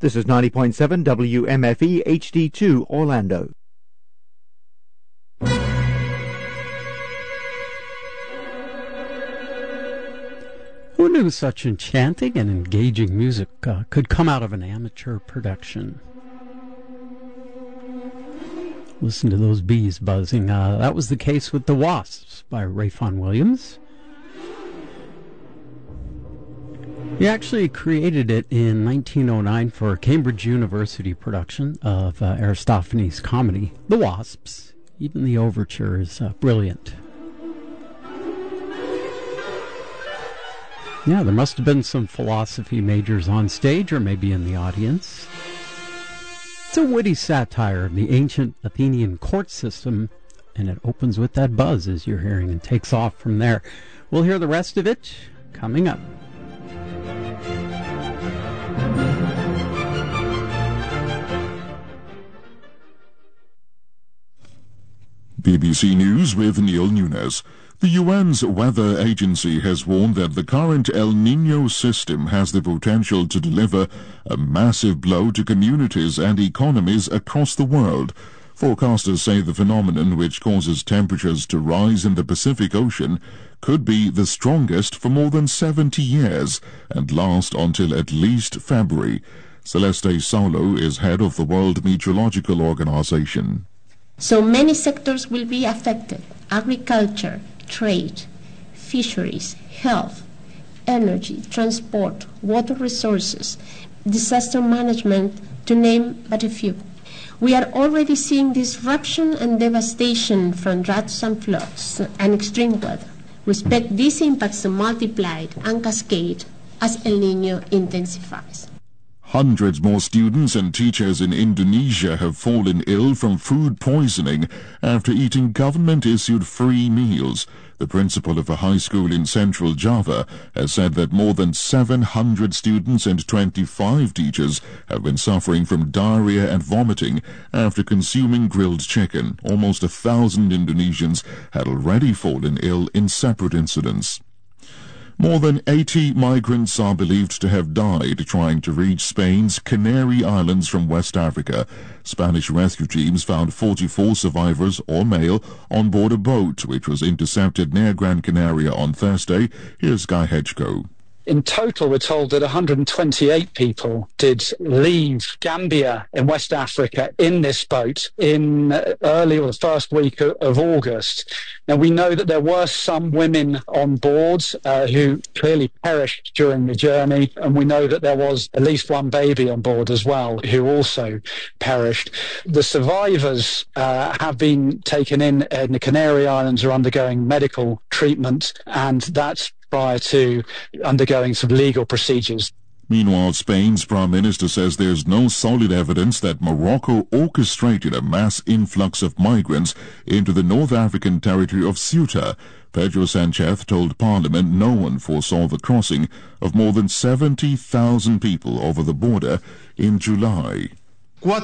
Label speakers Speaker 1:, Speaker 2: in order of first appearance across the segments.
Speaker 1: This is 90.7 WMFE HD2 Orlando.
Speaker 2: Who knew such enchanting and engaging music could come out of an amateur production? Listen to those bees buzzing. That was the case with The Wasps by Rayfon Williams. He actually created it in 1909 for a Cambridge University production of Aristophanes' comedy, The Wasps. Even the overture is brilliant. Yeah, there must have been some philosophy majors on stage or maybe in the audience. It's a witty satire of the ancient Athenian court system, and it opens with that buzz, as you're hearing, and takes off from there. We'll hear the rest of it coming up.
Speaker 3: BBC News with Neil Nunes. The UN's weather agency has warned that the current El Niño system has the potential to deliver a massive blow to communities and economies across the world. Forecasters say the phenomenon, which causes temperatures to rise in the Pacific Ocean, could be the strongest for more than 70 years and last until at least February. Celeste Saulo is head of the World Meteorological Organization.
Speaker 4: So many sectors will be affected: agriculture, trade, fisheries, health, energy, transport, water resources, disaster management, to name but a few. We are already seeing disruption and devastation from droughts and floods and extreme weather. We expect these impacts to multiply and cascade as El Niño intensifies.
Speaker 3: Hundreds more students and teachers in Indonesia have fallen ill from food poisoning after eating government-issued free meals. The principal of a high school in central Java has said that more than 700 students and 25 teachers have been suffering from diarrhea and vomiting after consuming grilled chicken. Almost 1,000 Indonesians had already fallen ill in separate incidents. More than 80 migrants are believed to have died trying to reach Spain's Canary Islands from West Africa. Spanish rescue teams found 44 survivors, all male, on board a boat which was intercepted near Gran Canaria on Thursday. Here's Guy Hedgecoe.
Speaker 5: In total, we're told that 128 people did leave Gambia in West Africa in this boat in the first week of August. Now, we know that there were some women on board who clearly perished during the journey, and we know that there was at least one baby on board as well who also perished. The survivors have been taken in the Canary Islands, are undergoing medical treatment, and that's prior to undergoing some legal procedures.
Speaker 3: Meanwhile, Spain's Prime Minister says there's no solid evidence that Morocco orchestrated a mass influx of migrants into the North African territory of Ceuta. Pedro Sanchez told Parliament no one foresaw the crossing of more than 70,000 people over the border in July.
Speaker 6: 4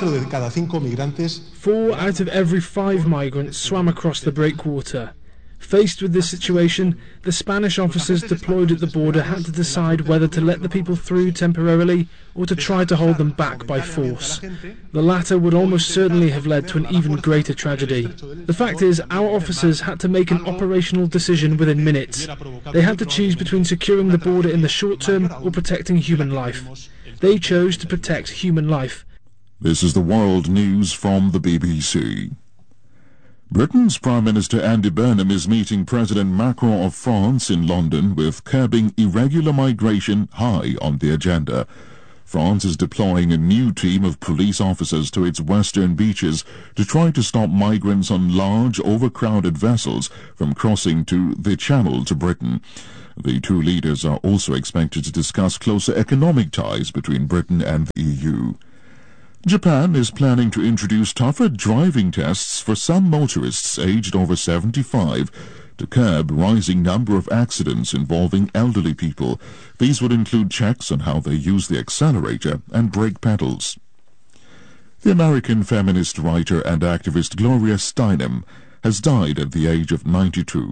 Speaker 6: out of every 5 migrants swam across the breakwater. Faced with this situation, the Spanish officers deployed at the border had to decide whether to let the people through temporarily or to try to hold them back by force. The latter would almost certainly have led to an even greater tragedy. The fact is, our officers had to make an operational decision within minutes. They had to choose between securing the border in the short term or protecting human life. They chose to protect human life.
Speaker 3: This is the World News from the BBC. Britain's Prime Minister Andy Burnham is meeting President Macron of France in London, with curbing irregular migration high on the agenda. France is deploying a new team of police officers to its western beaches to try to stop migrants on large, overcrowded vessels from crossing to the Channel to Britain. The two leaders are also expected to discuss closer economic ties between Britain and the EU. Japan is planning to introduce tougher driving tests for some motorists aged over 75 to curb rising number of accidents involving elderly people. These would include checks on how they use the accelerator and brake pedals. The American feminist writer and activist Gloria Steinem has died at the age of 92.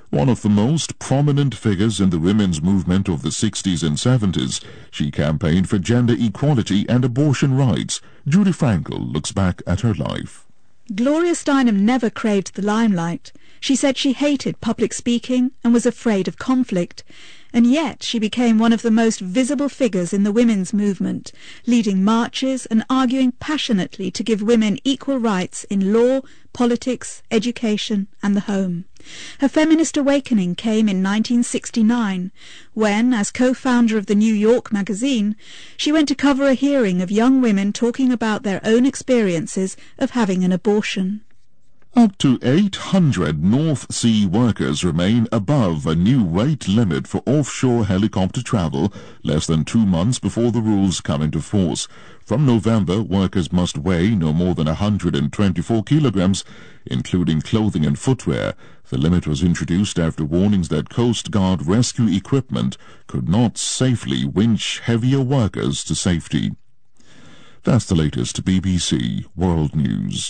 Speaker 3: One of the most prominent figures in the women's movement of the 60s and 70s, she campaigned for gender equality and abortion rights. Judy Frankel looks back at her life.
Speaker 7: Gloria Steinem never craved the limelight. She said she hated public speaking and was afraid of conflict. And yet she became one of the most visible figures in the women's movement, leading marches and arguing passionately to give women equal rights in law, politics, education and the home. Her feminist awakening came in 1969, when, as co-founder of the New York magazine, she went to cover a hearing of young women talking about their own experiences of having an abortion.
Speaker 3: Up to 800 North Sea workers remain above a new weight limit for offshore helicopter travel less than 2 months before the rules come into force. From November, workers must weigh no more than 124 kilograms, including clothing and footwear. The limit was introduced after warnings that Coast Guard rescue equipment could not safely winch heavier workers to safety. That's the latest BBC World News.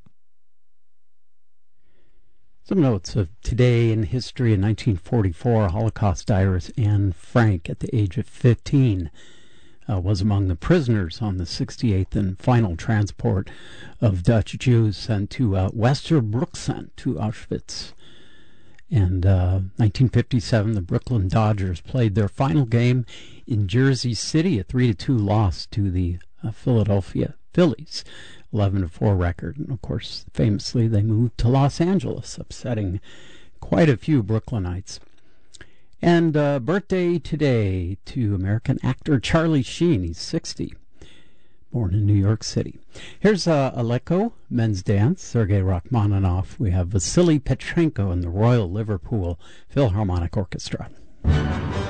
Speaker 2: Some notes of today in history. In 1944, Holocaust diarist Anne Frank, at the age of 15, was among the prisoners on the 68th and final transport of Dutch Jews sent to Westerbrooksend to Auschwitz. And 1957, the Brooklyn Dodgers played their final game in Jersey City, a 3-2 loss to the Philadelphia Phillies. 11-4 record, and of course, famously, they moved to Los Angeles, upsetting quite a few Brooklynites. And birthday today to American actor Charlie Sheen. He's 60, born in New York City. Here's Aleko, men's dance, Sergei Rachmaninoff. We have Vasily Petrenko and the Royal Liverpool Philharmonic Orchestra.